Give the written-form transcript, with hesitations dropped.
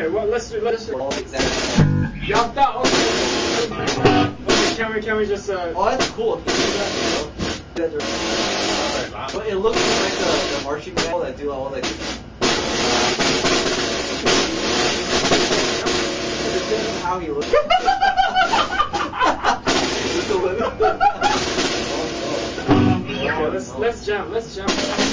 Okay, well, let's do. Exactly. Yatta. Okay, can we just? Oh, that's cool. But it looks like the marching band that do all like. How he looks. Okay, let's jam.